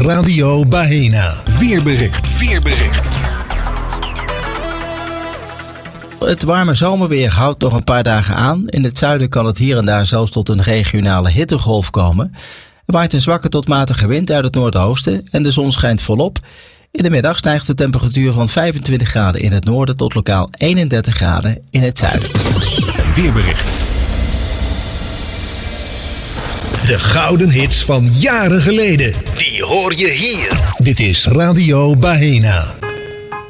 Radio Bahena. Weerbericht. Het warme zomerweer houdt nog een paar dagen aan. In het zuiden kan het hier en daar zelfs tot een regionale hittegolf komen. Er waait een zwakke tot matige wind uit het noordoosten en de zon schijnt volop. In de middag stijgt de temperatuur van 25 graden in het noorden tot lokaal 31 graden in het zuiden. Weerbericht. De gouden hits van jaren geleden. Die hoor je hier. Dit is Radio Bahena.